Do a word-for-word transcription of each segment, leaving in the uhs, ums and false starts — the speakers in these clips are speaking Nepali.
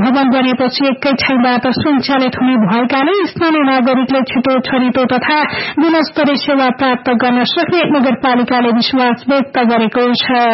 भवन बनेपछि एकै ठाउँबाट सञ्चालित हुने भएकाले स्थानीय नागरिकले छिटो छरितो तथा गुणस्तरीय सेवा प्राप्त गर्न सक्ने नगरपालिकाले विश्वास व्यक्त गरेको छ।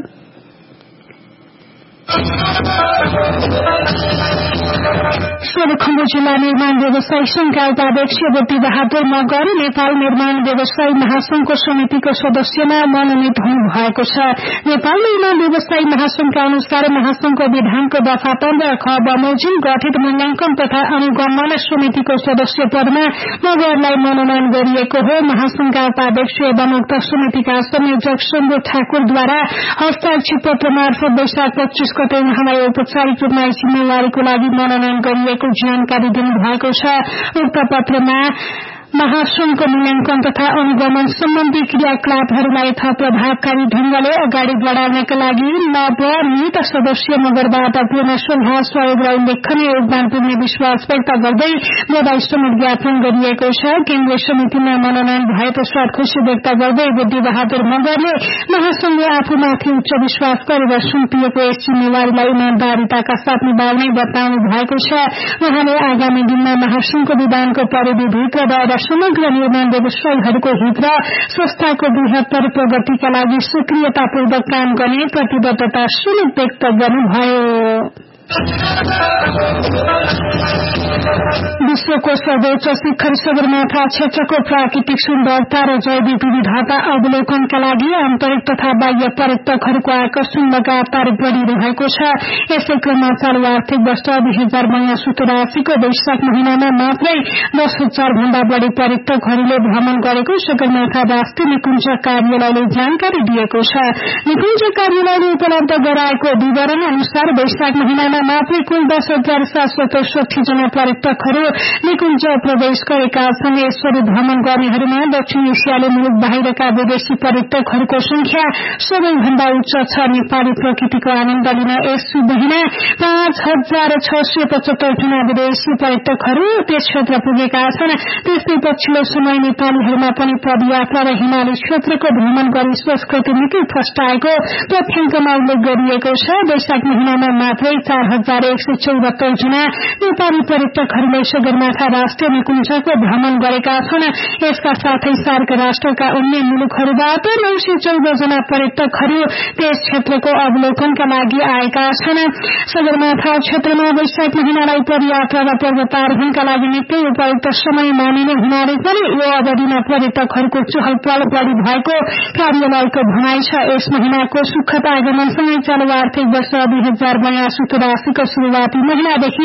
सोलुखुम्बु जिल्ला निर्माण व्यवसायी संघका उपाध्यक्ष बुद्धि बहादुर मगर नेपाल निर्माण व्यवसायी महासंघको समितिको सदस्यमा मनोनित हुनु भएको छ। नेपाल निर्माण व्यवसायी महासंघका अनुसार महासंघको विधानको दफा पन्ध्र ख बमोजिम गठित मूल्याङ्कन तथा अनुगमन समितिको सदस्य पदमा मगरलाई मनोनयन गरिएको हो। महासंघका उपाध्यक्ष एवं उक्त समितिका संयोजक शम्भु ठाकुरद्वारा हस्ताक्षर पत्र मार्फत वैशाख पच्चीस गते उहाँलाई औपचारिक रूपमा जिम्मेवारीको लागि मनोनयन गरिएको जानकारी दिनुभएको छ। उक्त पत्रमा महासंघको मूल्याङ्कन तथा अनुगमन सम्बन्धी क्रियाकलापहरूलाई थप प्रभावकारी ढंगले अगाडि बढ़ाउनका लागि नवनियुक्त सदस्य नगरबाट पूर्ण सल्लाह सहयोग र उल्लेखनीय योगदान पुग्ने विश्वास व्यक्त गर्दै बधाई समेत ज्ञापन गरिएको छ। केन्द्रीय समितिमा मनोनयन भए पश्चात खुशी व्यक्त गर्दै बुद्धि बहादुर मगरले महासंघले आफूमाथि उच्च विश्वास गरेर सुम्पिएको यस जिम्मेवारीलाई इमानदारीताका साथ निभाउने बताउनु भएको छ। उहाँले आगामी दिनमा महासंघको विधानको परिधिभित्र रहेर समग्र निर्माण व्यवसायीहरूको हित र संस्थाको बृहत्तर प्रगतिका लागि सक्रियतापूर्वक काम गर्ने प्रतिबद्धता सुनिश्चित व्यक्त गर्नुभयो। विश्वको सर्वोच्च शिखर सगरमाथा क्षेत्रको प्राकृतिक सुन्दरता र जैविक विविधता अवलोकनका लागि आन्तरिक तथा बाह्य पर्यटकहरूको आकर्षण लगातार बढ़िरहेको छ। यसै क्रममा चालू आर्थिक वर्ष दुई हजार बयासी तिरासीको वैशाख महिनामा मात्रै दस हजार भन्दा बढ़ी पर्यटकहरूले भ्रमण गरेको सगरमाथा राष्ट्रिय निकुञ्ज कार्यालयले जानकारी दिएको छ। निकुञ्ज कार्यालयले उपलब्ध गराएको विवरण अनुसार वैशाख महिनामा मात्रै कुल दस हजार सात सय चौसठी जना पर्यटकहरू निकुञ्ज प्रवेश गरेका छन्। यसरी भ्रमण गर्नेहरूमा दक्षिण एसियाली मुलुक बाहिरका विदेशी पर्यटकहरूको संख्या सबैभन्दा उच्च छ। नेपाली प्रकृतिको आनन्द लिन यस महिना पाँच हजार छ सय पचहत्तर जना विदेशी पर्यटकहरू त्यस क्षेत्र पुगेका छन्। त्यस्तै पछिल्लो समय नेपालीहरूमा पनि पदयात्रा र हिमाली क्षेत्रको भ्रमण गरी संस्कृति निकै फस्टाएको तथ्याङ्कमा उल्लेख गरिएको छ। वैशाख महिनामा मात्रै चार हजार एक सय चौहत्तर जना नेपाली पर्यटकहरूले सगरमाथा राष्ट्रिय निकुञ्जको भ्रमण गरेका छन्। यसका साथै सार्क राष्ट्रका अन्य मुलुकहरूबाट नौ सय चौध जना पर्यटकहरू त्यस क्षेत्रको अवलोकनका लागि आएका छन्। सगरमाथा क्षेत्रमा वैशाख महिनालाई पदयात्रा र पर्वतारोहणका लागि निकै उपयुक्त समय मानिने हुनाले पनि यो अवधिमा पर्यटकहरूको चहल पहल बढ़ी भएको कार्यालयको भनाइ छ। यस महिनाको सुखद आगमनसँगै चालू आर्थिक वर्ष दुई हजार बयासी तिरासीको शुरूआती महिनादेखि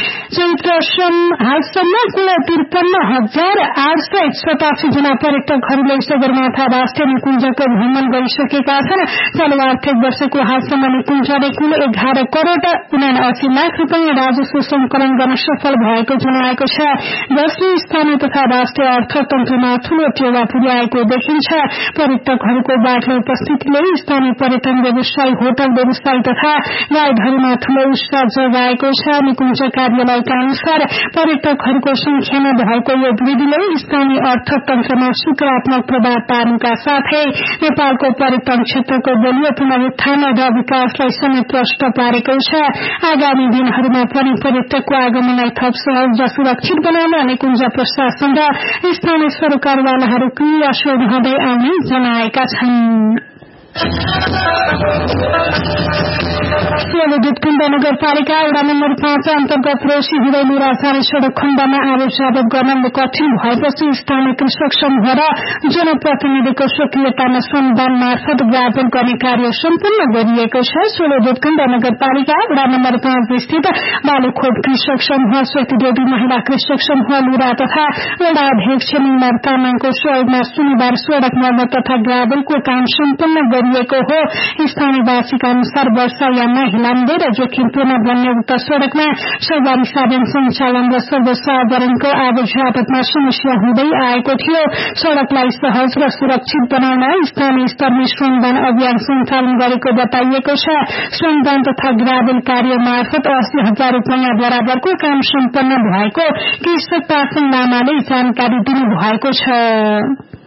चैत्रसम्म हालसम्म कुल त्रिपन्न हजार आठ सय सतासी जना पर्यटकहरूले सगरमाथा राष्ट्रिय निकुञ्जको भ्रमण गरिसकेका छन्। चालू आर्थिक वर्षको हालसम्म निकुञ्जले कुल एघार करोड़ उनासी लाख रूपियाँ राजस्व संकलन गर्न सफल भएको जनाएको छ, जसले स्थानीय तथा राष्ट्रिय अर्थतन्त्रमा ठूलो टेवा पुर्याएको देखिन्छ। पर्यटकहरूको बाक्लो उपस्थितिले स्थानीय पर्यटन व्यवसायी, होटल व्यवसायी तथा गाइडहरूमा ठूलो उत्साह जगाएको छ। निकुञ्ज कार्यालयका अनुसार पर्यटकहरूको संख्यामा भएको यो वृद्धिले स्थानीय अर्थतन्त्रमा सकारात्मक प्रभाव पार्नुका साथै नेपालको पर्यटन क्षेत्रको बलियो पुनरुत्थान र विकासलाई समेत प्रष्ट पारेको छ। आगामी दिनहरूमा पनि पर्यटकको आगमनलाई थप सहज र सुरक्षित बनाउन निकुञ्ज प्रशासन र स्थानीय सरकारवालाहरू क्रियाशील रहँदै आउने जनाएका छन्। दुधकुण्ड नगरपालिका वडा नम्बर पाँच अन्तर्गत रोशी हुँदै मुराचारी सड़क खण्डमा आरोप गर्न कठिन भएपछि स्थानीय कृषक समूह र जनप्रतिनिधिको सक्रियतामा श्रमदान मार्फत ग्रापन गर्ने कार्य सम्पन्न गरिएको छ। सोलो दुधकुण्ड नगरपालिका वडा नम्बर पाँच स्थित बालुखोप कृषक समूह, सेतीदेवी महिला कृषक समूह लुरा तथा वडा अध्यक्ष निमार तामाङको सहयोगमा शनिबार सड़क मर्मत तथा ग्राभेलको काम सम्पन्न गरिएको हो। स्थानीयवासीका अनुसार वर्षायाममा हिलाम्बे र जोखिमपूर्ण बन्ने उक्त सड़कमा सवारी साधन सञ्चालन र सर्वसाधारणको आवाजावतमा समस्या हुँदै आएको थियो। सड़कलाई सहज र सुरक्षित बनाउन स्थानीय स्तरमा श्रमदान अभियान सञ्चालन गरेको बताइएको छ। श्रमदान तथा ग्राभेल कार्य मार्फत अस्सी हजार रूपियाँ बराबरको काम सम्पन्न भएको कृषक पासन लामाले जानकारी दिनुभएको छ।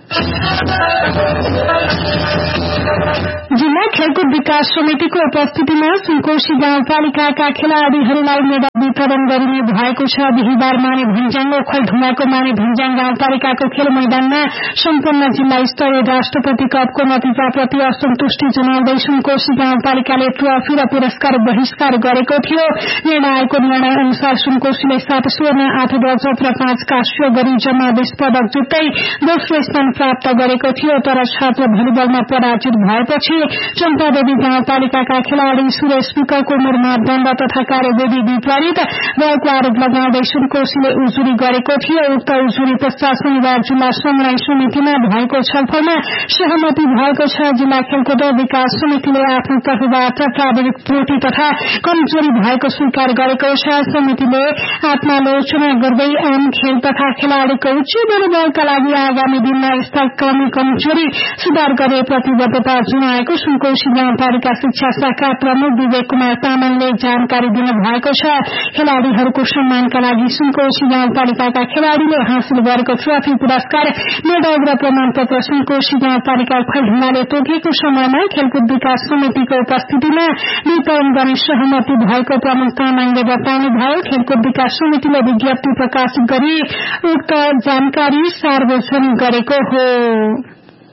जिल्ला खेलकुद विकास समितिको उपस्थितिमा सुनकोशी गाउँपालिकाका खेलाड़ीहरूलाई मेडल वितरण गरिने भएको छ। बिहिबार माने भन्ज्याङ ओखलढुङ्गाको माने भन्ज्याङ गाउँपालिकाको खेल मैदानमा सम्पन्न जिल्ला स्तरीय राष्ट्रपति कपको नतिजाप्रति असन्तुष्टि जनाउँदै सुनकोशी गाउँपालिकाले ट्रफी र पुरस्कार बहिष्कार गरेको थियो। निर्णयको निर्णय अनुसार सुनकोशीले सात स्वर्ण आठ रजत र पाँच काँस्य गरी जम्मा बीस पदक जित्दै दोस्रो स्थान प्राप्त गरेको थियो। तर छात्र भलिबलमा पराजित भएपछि चम्पादेवी गाउँपालिकाका खेलाड़ी सुरेश विकको मुर्मादण्ड तथा कार्यविधि विपरीत भएको आरोप लगाउँदै सुनकोशीले उजुरी गरेको थियो। उक्त उजुरी पश्चात शनिबार जिल्ला समन्वय समितिमा भएको छलफलमा सहमति भएको छ। जिल्ला खेलकुद विकास समितिले आफ्नो तर्फबाट प्राविधिक त्रुटि तथा कमजोरी भएको स्वीकार गरेको छ। समितिले आत्मालोचना गर्दै आम खेल तथा खेलाड़ीको उच्च मनोबलका लागि आगामी दिनमा यस्ता कमी कमजोरी सुधार गर्ने प्रतिबद्धता जनाएको सुनकोशी गाउँपालिका शिक्षा शाखा प्रमुख विवेक कुमार तामाङले जानकारी दिनुभएको छ। खेलाड़ीहरूको सम्मानका लागि सुनकोशी गाउँपालिकाका खेलाड़ीले हासिल गरेको ट्रफी पुरस्कार मेडल र प्रमाणपत्र सुनकोशी गाउँपालिका ओखलढुङ्गाले तोकेको समयमा खेलकुद विकास समितिको उपस्थितिमा वितरण गर्ने सहमति भएको प्रमुख तामाङले बताउनुभयो। खेलकुद विकास समितिले विज्ञप्ति प्रकाशित गरी उक्त जानकारी सार्वजनिक गरेको हो।